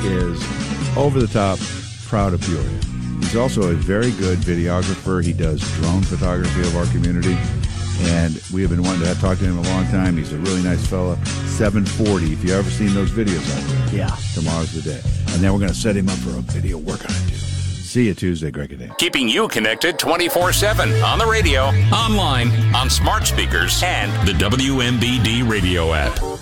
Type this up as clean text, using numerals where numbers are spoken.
is over the top proud of Peoria. He's also a very good videographer. He does drone photography of our community, and we have been wanting to talk to him a long time. He's a really nice fella. 740, if you've ever seen those videos out there. Yeah. Tomorrow's the day. And then we're going to set him up for a video workout, too. See you Tuesday, Greg and Dave. Keeping you connected 24/7 on the radio, online, on smart speakers, and the WMBD radio app.